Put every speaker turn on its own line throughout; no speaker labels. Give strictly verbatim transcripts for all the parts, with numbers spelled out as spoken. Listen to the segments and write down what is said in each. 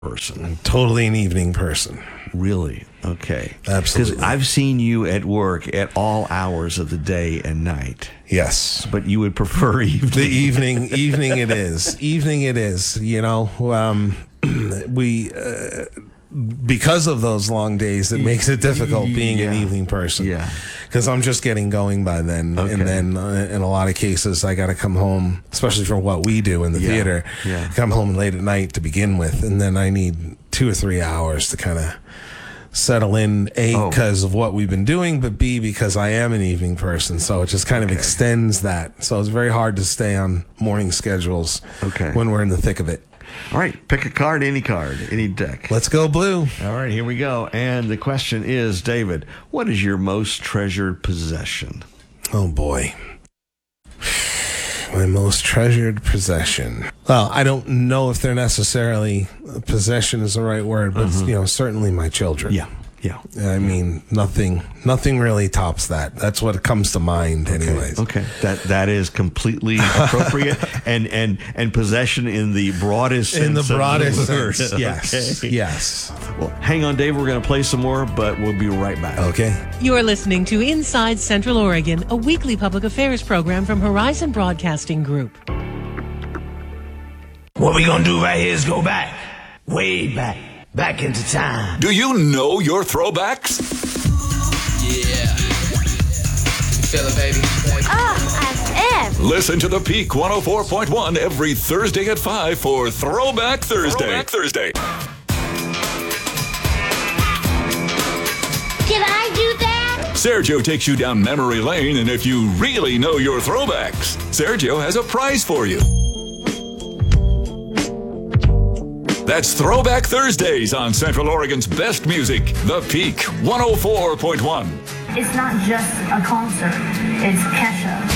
person.
I'm totally an evening person.
Really? Okay.
Absolutely.
Because I've seen you at work at all hours of the day and night.
Yes.
But you would prefer evening.
The evening, evening it is. Evening it is. You know, um, we, uh, because of those long days, it makes it difficult being
yeah.
an evening person.
Yeah.
Because I'm just getting going by then.
Okay.
And then uh, in a lot of cases, I got to come home, especially for what we do in the
Yeah.
theater,
Yeah.
come home late at night to begin with. And then I need two or three hours to kind of settle in, A,
Oh.
because of what we've been doing, but B, because I am an evening person. So it just kind of extends that. So it's very hard to stay on morning schedules
Okay.
when we're in the thick of it.
All right. Pick a card, any card, any deck.
Let's go blue.
All right, here we go. And the question is, David, what is your most treasured possession?
Oh, boy. My most treasured possession. Well, I don't know if they're necessarily, possession is the right word, but, you know, certainly my children.
Yeah, yeah.
I mean, nothing, nothing really tops that. That's what comes to mind anyways.
Okay, that that is completely appropriate, and and and possession in the broadest sense
In the
of
broadest
word.
sense, yes,
Okay.
yes.
Well, hang on, Dave. We're going to play some more, but we'll be right back.
Okay.
You're listening to Inside Central Oregon, a weekly public affairs program from Horizon Broadcasting Group.
What we gonna do right here is go back, way back, back into time.
Do you know your throwbacks?
Yeah. Feel it, baby.
Oh, F M.
Listen to the Peak one oh four point one every Thursday at five for Throwback Thursday. Throwback Thursday.
Did I do that?
Sergio takes you down memory lane, and if you really know your throwbacks, Sergio has a prize for you. That's Throwback Thursdays on Central Oregon's best music, The Peak one oh four point one.
It's not just a concert, it's Kesha.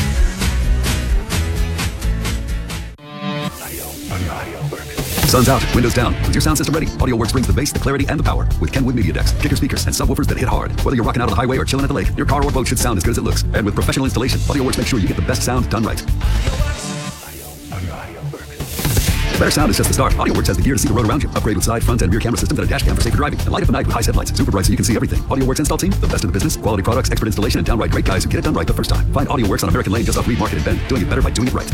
Sun's out, windows down. With your sound system ready, AudioWorks brings the bass, the clarity, and the power. With Kenwood Media Decks, kicker speakers, and subwoofers that hit hard. Whether you're rocking out on the highway or chilling at the lake, your car or boat should sound as good as it looks. And with professional installation, AudioWorks makes sure you get the best sound done right. Better sound is just the start. AudioWorks has the gear to see the road around you. Upgrade with side, front, and rear camera systems and a dash cam for safer driving. And light up at night with high set lights. Super bright so you can see everything. AudioWorks install team, the best in the business. Quality products, expert installation, and downright great guys who get it done right the first time. Find AudioWorks on American Lane just off Reed Market in Bend. Doing it better by doing it right.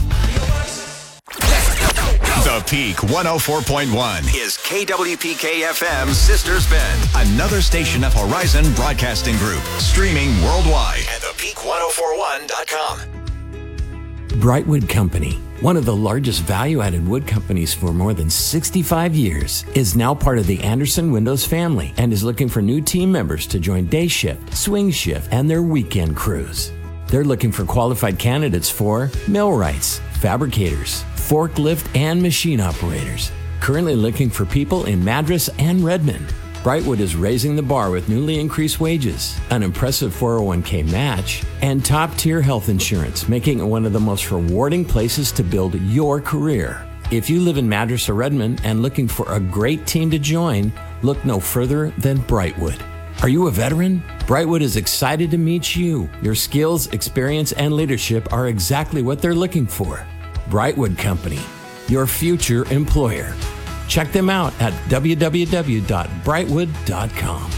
The Peak one oh four point one is K W P K F M's Sisters Bend, another station of Horizon Broadcasting Group, streaming worldwide at the peak ten forty-one dot com.
Brightwood Company, one of the largest value-added wood companies for more than sixty-five years, is now part of the Anderson Windows family and is looking for new team members to join day shift, swing shift, and their weekend crews. They're looking for qualified candidates for millwrights, fabricators, forklift, and machine operators. Currently looking for people in Madras and Redmond. Brightwood is raising the bar with newly increased wages, an impressive four oh one k match, and top-tier health insurance, making it one of the most rewarding places to build your career. If you live in Madras or Redmond and looking for a great team to join, look no further than Brightwood. Are you a veteran? Brightwood is excited to meet you. Your skills, experience, and leadership are exactly what they're looking for. Brightwood Company, your future employer. Check them out at w w w dot brightwood dot com.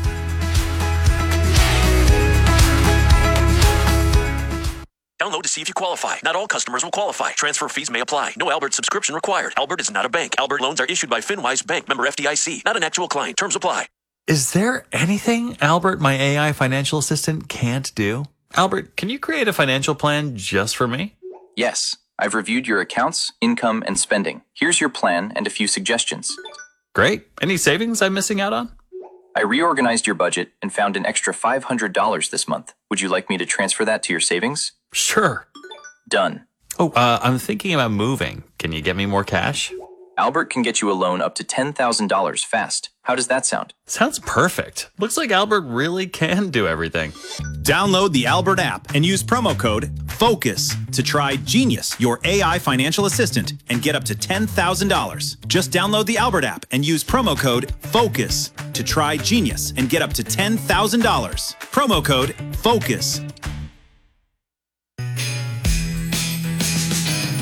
Download to see if you qualify. Not all customers will qualify. Transfer fees may apply. No Albert subscription required. Albert is not a bank. Albert loans are issued by FinWise Bank, member F D I C. Not an actual client. Terms apply.
Is there anything Albert, my A I financial assistant, can't do? Albert, can you create a financial plan just for me?
Yes. I've reviewed your accounts, income, and spending. Here's your plan and a few suggestions.
Great. Any savings I'm missing out on?
I reorganized your budget and found an extra five hundred dollars this month. Would you like me to transfer that to your savings?
Sure.
Done.
Oh, uh, I'm thinking about moving. Can you get me more cash?
Albert can get you a loan up to ten thousand dollars fast. How does that sound?
Sounds perfect. Looks like Albert really can do everything.
Download the Albert app and use promo code FOCUS to try Genius, your A I financial assistant, and get up to ten thousand dollars. Just download the Albert app and use promo code FOCUS to try Genius and get up to ten thousand dollars. Promo code FOCUS.
The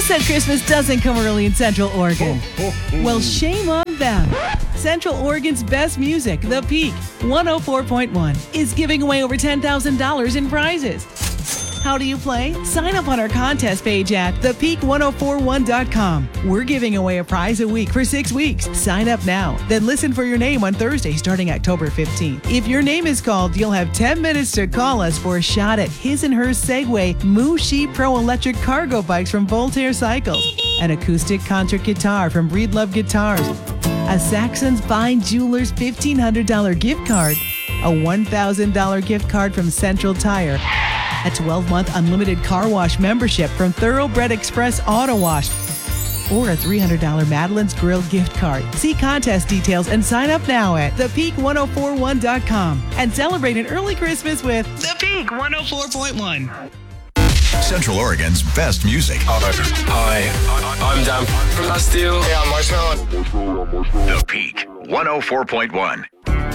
said Christmas doesn't come early in Central Oregon? Well, shame on them. Central Oregon's best music, The Peak, one oh four point one, is giving away over ten thousand dollars in prizes. How do you play? Sign up on our contest page at the peak ten forty-one dot com. We're giving away a prize a week for six weeks. Sign up now. Then listen for your name on Thursday starting October fifteenth. If your name is called, you'll have ten minutes to call us for a shot at his and her Segway Mushi Pro electric cargo bikes from Voltaire Cycles, an acoustic concert guitar from Breedlove Guitars, a Saxon's Fine Jewelers fifteen hundred dollars gift card, a one thousand dollars gift card from Central Tire, a twelve-month unlimited car wash membership from Thoroughbred Express Auto Wash, or a three hundred dollars Madeline's Grill gift card. See contest details and sign up now at the peak ten forty-one dot com and celebrate an early Christmas with The Peak one oh four point one.
Central Oregon's best music.
Hi, I'm Dan from Bastille.
Hey, I'm Marshmallow. The Peak one oh four point one.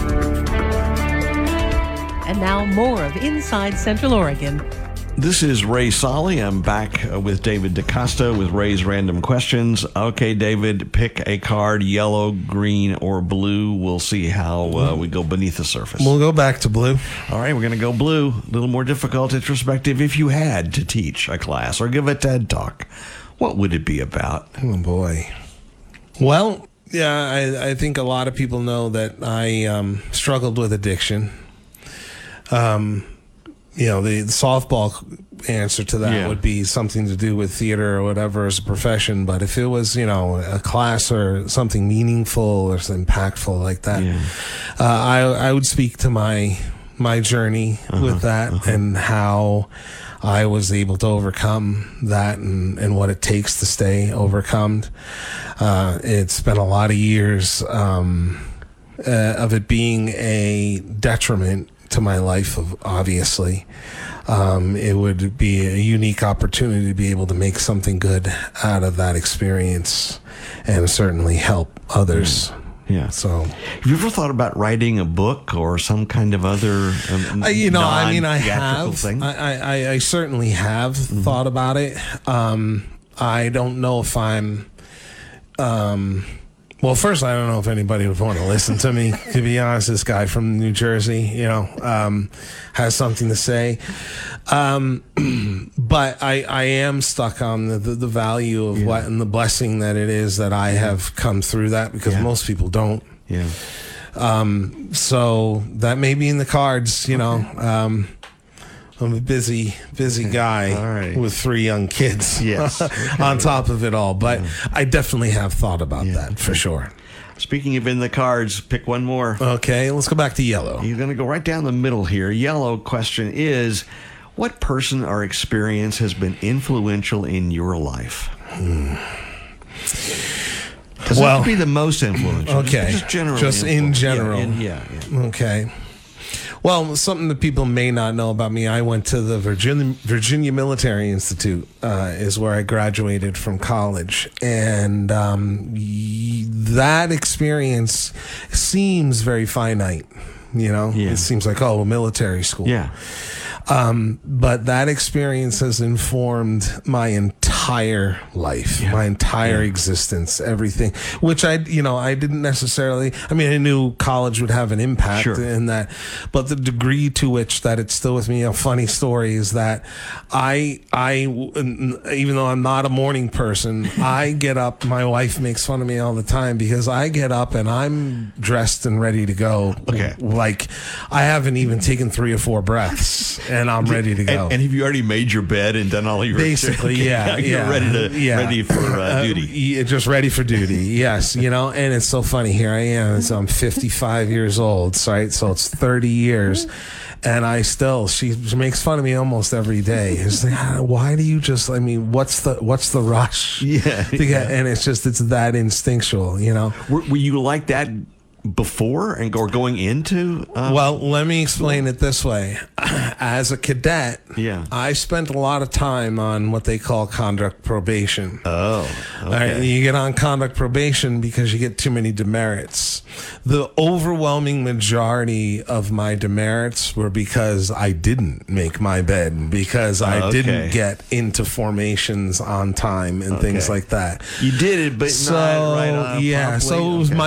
And now more of Inside Central Oregon.
This is Ray Solly. I'm back uh, with David DaCosta with Ray's Random Questions. Okay, David, pick a card, yellow, green, or blue. We'll see how uh, we go beneath the surface.
We'll go back to blue.
All right, we're going to go blue. A little more difficult, introspective. If you had to teach a class or give a TED Talk, what would it be about?
Oh, boy. Well, yeah, I, I think a lot of people know that I um, struggled with addiction. Um, you know, the, the softball answer to that
Yeah.
would be something to do with theater or whatever as a profession. But if it was, you know, a class or something meaningful or something impactful like that,
Yeah.
uh, I I would speak to my my journey
Uh-huh,
with that
uh-huh.
and how I was able to overcome that and, and what it takes to stay overcome. Uh, it's been a lot of years um, uh, of it being a detriment to my life, of obviously. Um, it would be a unique opportunity to be able to make something good out of that experience and certainly help others.
Yeah.
So,
have you ever thought about writing a book or some kind of other, um,
uh, you know, I mean, I
non-theatrical
have,
thing?
I, I, I certainly have
Mm-hmm.
thought about it. Um, I don't know if I'm, um, well, first, I don't know if anybody would want to listen to me. To be honest, this guy from New Jersey, you know, um, has something to say. Um, but I, I am stuck on the, the, the value of
Yeah.
what and the blessing that it is that I have come through that, because
Yeah.
most people don't.
Yeah.
Um, so that may be in the cards, you know. Um, I'm a busy, busy guy
All right.
with three young kids.
Yes.
On top of it all, but
Yeah.
I definitely have thought about
Yeah.
that for sure.
Speaking of in the cards, pick one more.
Okay, let's go back to yellow.
You're going to go right down the middle here. Yellow question is, what person or experience has been influential in your life?
Hmm.
Doesn't
Well,
have to be the most influential.
Okay,
Just, just generally.
just in
influential.
general.
Yeah, in- yeah, yeah.
Okay. Well, something that people may not know about me, I went to the Virginia, Virginia Military Institute, uh, is where I graduated from college. And um, y- that experience seems very finite, you know?
Yeah.
It seems like, oh, a military school.
Yeah.
Um, but that experience has informed my entire life,
Yeah.
my entire
Yeah.
existence, everything, which I, you know, I didn't necessarily, I mean, I knew college would have an impact
Sure.
in that, but the degree to which that it's still with me, a funny story is that I, I, even though I'm not a morning person, I get up, my wife makes fun of me all the time because I get up and I'm dressed and ready to go.
Okay.
Like I haven't even taken three or four breaths. And I'm ready to go.
And, and have you already made your bed and done all your
Basically,
okay,
yeah,
you're
yeah,
ready to
yeah.
ready for uh,
Uh,
duty.
yeah, just ready for duty. Yes, you know, and it's so funny. Here I am. So I'm fifty-five years old, right? So it's thirty years, and I still she, she makes fun of me almost every day. It's like, "Ah, why do you just? I mean, what's the what's the rush?
Yeah,
to get, and it's just it's that instinctual, you know.
Were, were you like that before and or going into? Uh,
well, let me explain it this way. As a cadet,
yeah.
I spent a lot of time on what they call conduct probation.
Oh, okay.
All right, you get on conduct probation because you get too many demerits. The overwhelming majority of my demerits were because I didn't make my bed, because I
Oh, okay.
didn't get into formations on time and
Okay.
things like that.
You did it, but
so,
not right on
yeah,
promptly?
so it was
Okay.
my